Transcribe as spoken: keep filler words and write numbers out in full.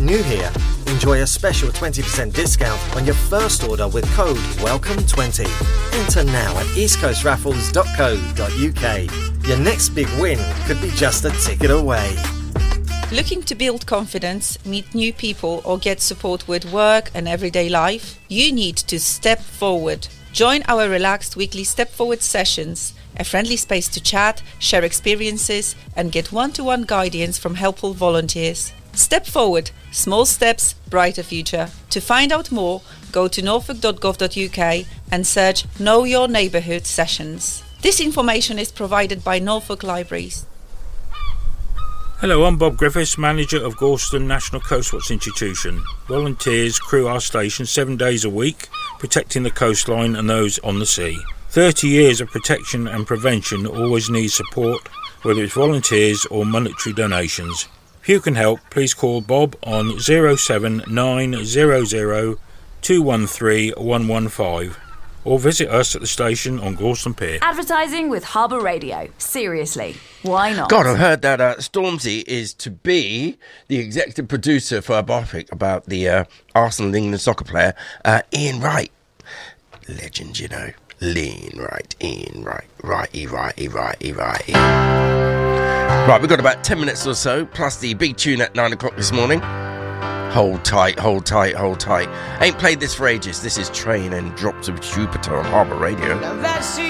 New here? Enjoy a special twenty percent discount on your first order with code welcome twenty. Enter now at east coast raffles dot co dot uk. Your next big win could be just a ticket away. Looking to build confidence, meet new people or get support with work and everyday life? You need to step forward. Join our relaxed weekly Step Forward sessions, a friendly space to chat, share experiences and get one-to-one guidance from helpful volunteers. Step Forward, small steps, brighter future. To find out more, go to norfolk dot gov dot uk and search Know Your Neighbourhood sessions. This information is provided by Norfolk Libraries. Hello, I'm Bob Griffiths, manager of Gorleston National Coastwatch Institution. Volunteers crew our station seven days a week, protecting the coastline and those on the sea. thirty years of protection and prevention always needs support, whether it's volunteers or monetary donations. If you can help, please call Bob on zero seven nine zero zero two one three one one five or visit us at the station on Gorleston Pier. Advertising with Harbour Radio. Seriously, why not? God, I've heard that uh, Stormzy is to be the executive producer for a biopic about the uh, Arsenal England soccer player, uh, Ian Wright. Legend, you know. Lean right, Ian Wright. Righty, righty, righty, righty. Right, we've got about ten minutes or so, plus the big tune at nine o'clock this morning. Hold tight, hold tight, hold tight. Ain't played this for ages. This is Train and Drops of Jupiter on Harbour Radio. Now that she